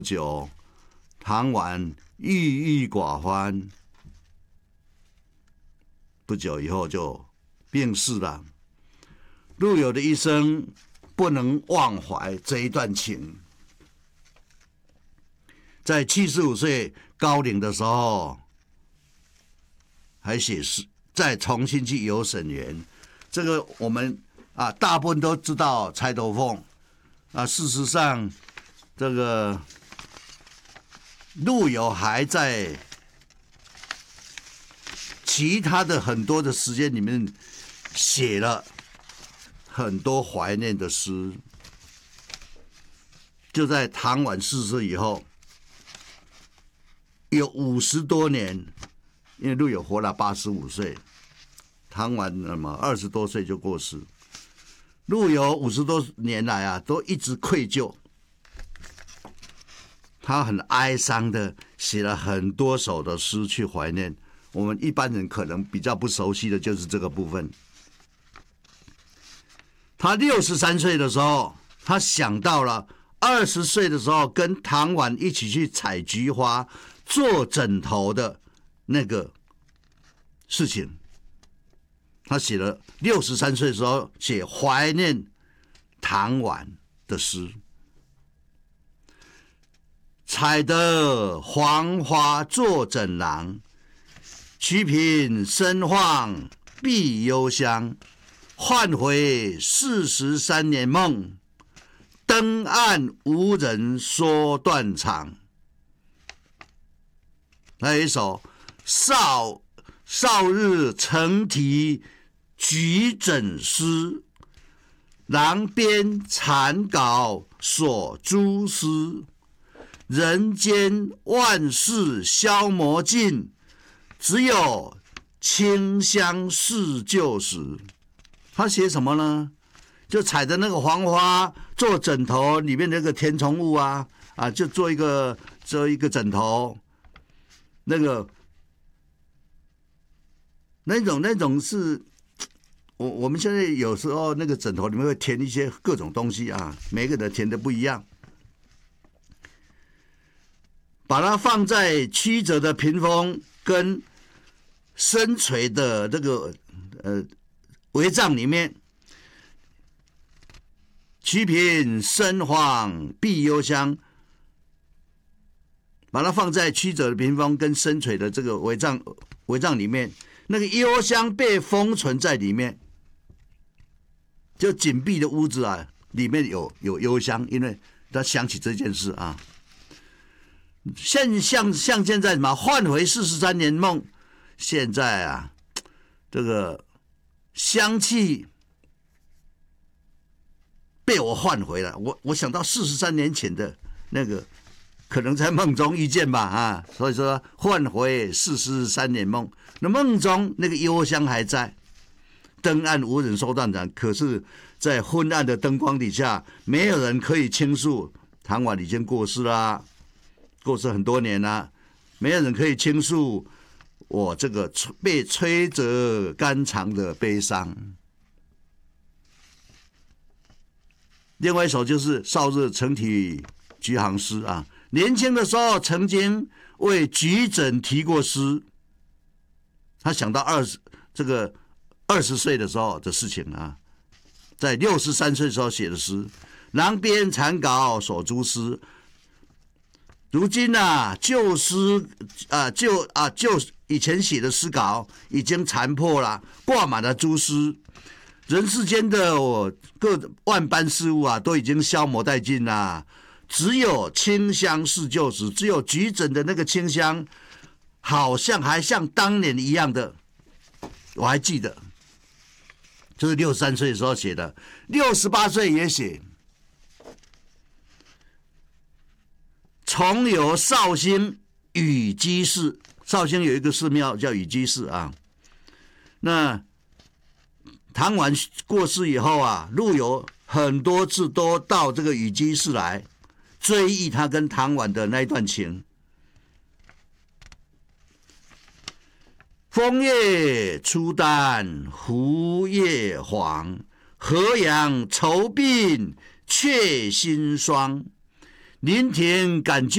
久，唐婉郁郁寡欢，不久以后就病逝了。陆游的一生不能忘怀这一段情，在75岁高龄的时候，还写诗，再重新去游沈园。这个我们大部分都知道钗头凤事实上，这个陆游还在其他的很多的时间里面写了很多怀念的诗。就在唐婉逝世以后，有50多年，因为陆游活了85岁，唐婉20多岁就过世。陆游50多年来都一直愧疚，他很哀伤的写了很多首的诗去怀念。我们一般人可能比较不熟悉的就是这个部分。他63岁的时候，他想到了20岁的时候跟唐婉一起去采菊花做枕头的那个事情。他写了63岁的时候写怀念唐婉的诗。采得黄花作枕廊，曲屏深晃碧幽香。唤回43年梦，登岸无人说断肠。还有一首少日曾题举枕诗，廊边残稿锁蛛丝。人间万事消磨尽，只有清香是旧时。他写什么呢？就采的那个黄花做枕头，里面那个填充物就做一个枕头。那种是我们现在有时候那个枕头里面会填一些各种东西每个人填的不一样。把它放在曲折的屏风跟深垂的这个帷帐里面，曲屏深晃碧幽香。把它放在曲折的屏风跟深垂的这个帷帐里面，那个幽香被封存在里面，就紧闭的屋子里面有幽香，因为他想起这件事像现在什么唤回43年梦，现在这个香气被我唤回了。我想到43年前的那个，可能在梦中遇见吧所以说唤回43年梦。那梦中那个幽香还在，登岸无人说断肠。可是，在昏暗的灯光底下，没有人可以倾诉。唐婉已经过世啦，过世很多年了，没有人可以倾诉我这个被吹折肝肠的悲伤。另外一首就是少日曾题菊行诗年轻的时候曾经为菊枕题过诗。他想到20岁的时候的事情在63岁的时候写的诗，廊边残稿锁蛛丝。如今旧诗就以前写的诗稿已经残破了，挂满了蛛丝。人世间的各万般事物都已经消磨殆尽了，只有清香是旧时。只有菊枕的那个清香，好像还像当年一样的。我还记得，这是63岁的时候写的，68岁也写。重游绍兴雨居寺，绍兴有一个寺庙叫雨居寺那唐婉过世以后陆游很多次都到这个雨居寺来追忆他跟唐婉的那一段情。枫叶初淡胡叶黄，河阳愁鬓却新霜。临亭感旧